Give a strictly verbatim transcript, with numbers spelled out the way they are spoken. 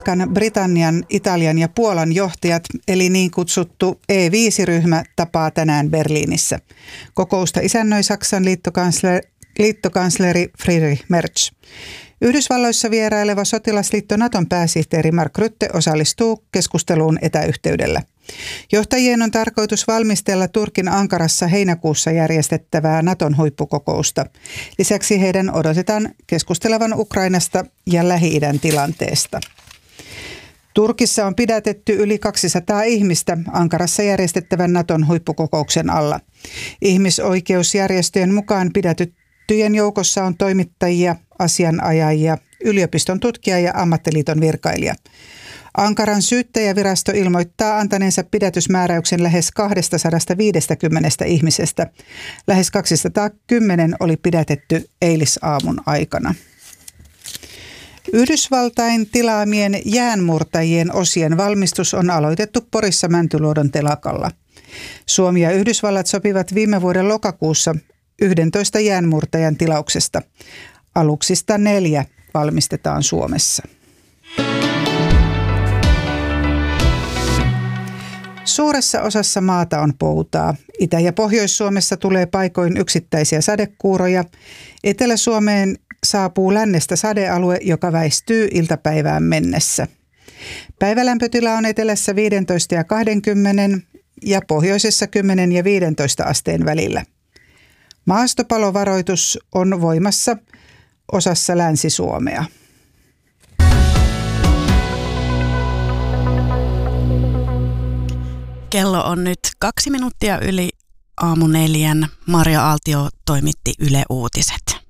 Britannian, Italian ja Puolan johtajat, eli niin kutsuttu E viisi -ryhmä, tapaa tänään Berliinissä. Kokousta isännöi Saksan liittokansleri, liittokansleri Friedrich Merz. Yhdysvalloissa vieraileva sotilasliitto Naton pääsihteeri Mark Rutte osallistuu keskusteluun etäyhteydellä. Johtajien on tarkoitus valmistella Turkin Ankarassa heinäkuussa järjestettävää Naton huippukokousta. Lisäksi heidän odotetaan keskustelevan Ukrainasta ja Lähi-idän tilanteesta. Turkissa on pidätetty yli kaksisataa ihmistä Ankarassa järjestettävän Naton huippukokouksen alla. Ihmisoikeusjärjestöjen mukaan pidätettyjen joukossa on toimittajia, asianajajia, yliopiston tutkija ja ammattiliiton virkailija. Ankaran syyttäjävirasto ilmoittaa antaneensa pidätysmääräyksen lähes kaksisataaviisikymmentä ihmisestä. Lähes kaksisataakymmenen oli pidätetty eilisaamun aikana. Yhdysvaltain tilaamien jäänmurtajien osien valmistus on aloitettu Porissa Mäntyluodon telakalla. Suomi ja Yhdysvallat sopivat viime vuoden lokakuussa yhdentoista jäänmurtajan tilauksesta. Aluksista neljä valmistetaan Suomessa. Suuressa osassa maata on poutaa. Itä- ja Pohjois-Suomessa tulee paikoin yksittäisiä sadekuuroja. Etelä-Suomeen saapuu lännestä sadealue, joka väistyy iltapäivään mennessä. Päivälämpötila on etelässä viisitoista ja kaksikymmentä ja pohjoisessa kymmenen ja viisitoista asteen välillä. Maastopalovaroitus on voimassa osassa Länsi-Suomea. Kello on nyt kaksi minuuttia yli aamu neljän. Marja Aaltio toimitti Yle Uutiset.